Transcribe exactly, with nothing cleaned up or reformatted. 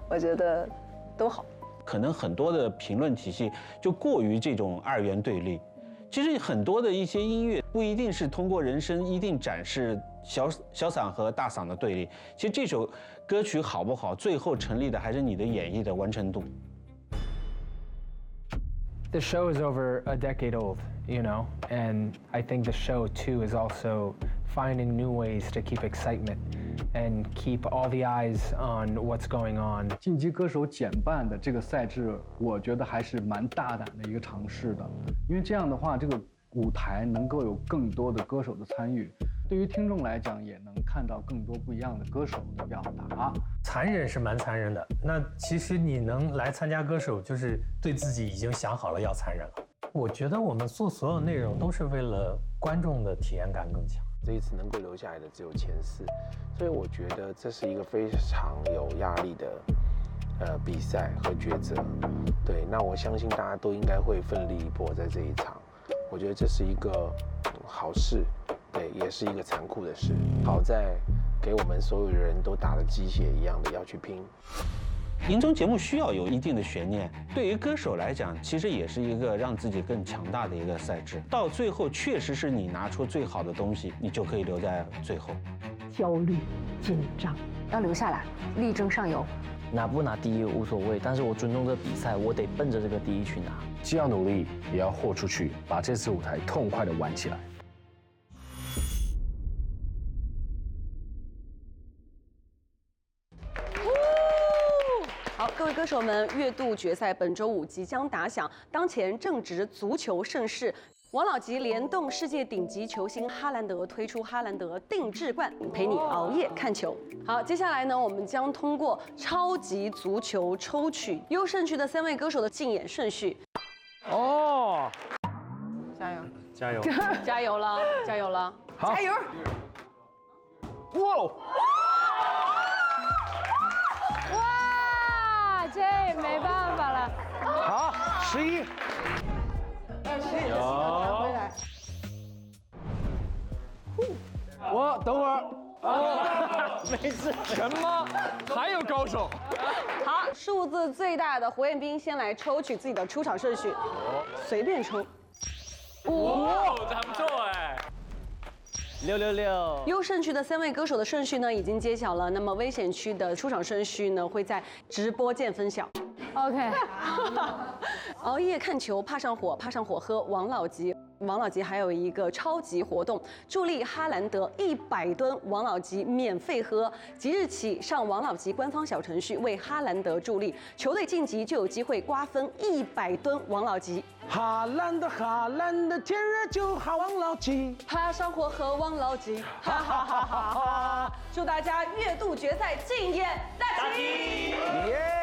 我觉得都好。 可能很多的评论体系就过于这种二元对立。其实很多的一些音乐不一定是通过人声一定展示小小嗓和大嗓的对立。其实这首歌曲好不好，最后成立的还是你的演绎的完成度。 The show is over a decade old, you know, and I think the show too is also finding new ways to keep excitement and keep all the eyes on what's going on. 晋级歌手减半的这个赛制，我觉得还是蛮大胆的一个尝试的，因为这样的话，这个舞台能够有更多的歌手的参与，对于听众来讲，也能看到更多不一样的歌手的表达。 残忍是蛮残忍的，那其实你能来参加歌手，就是对自己已经想好了要残忍了。我觉得我们做所有内容都是为了观众的体验感更强。 这一次能够留下来的只有前四，所以我觉得这是一个非常有压力的呃比赛和抉择。对，那我相信大家都应该会奋力一搏在这一场。我觉得这是一个好事，对，也是一个残酷的事。好在给我们所有人都打了鸡血一样的要去拼。 银综节目需要有一定的悬念，对于歌手来讲，其实也是一个让自己更强大的一个赛制。到最后，确实是你拿出最好的东西，你就可以留在最后。 焦虑、紧张， 要留下来，力争上游。 拿不拿第一无所谓，但是我尊重这比赛，我得奔着这个第一去拿。 既要努力，也要豁出去，把这次舞台痛快地玩起来。 好，各位歌手们，月度决赛本周五即将打响。当前正值足球盛世，王老吉联动世界顶级球星哈兰德推出哈兰德定制罐，陪你熬夜看球。好，接下来呢，我们将通过超级足球抽取优胜区的三位歌手的竞演顺序。 哦， 加油！ 加油！ 加油了！加油了！ 好， 加油！ 哇！ 哇，这没办法了。 好，十一。有。我等会儿。哦，没事。什么？还有高手？ 好，数字最大的胡彦斌先来抽取自己的出场顺序，随便抽。 哇，这还不错哎。 六六六。 优胜区的三位歌手的顺序呢已经揭晓了，那么危险区的出场顺序呢会在直播间分晓。 OK。 熬夜看球，怕上火，怕上火喝王老吉。王老吉还有一个超级活动，助力哈兰德一百吨王老吉免费喝。即日起上王老吉官方小程序为哈兰德助力，球队晋级就有机会瓜分一百吨王老吉。 哈兰德，哈兰德，天热就好王老吉， 怕上火喝王老吉，哈哈哈哈哈！祝大家月度决赛竞演大吉！ 耶！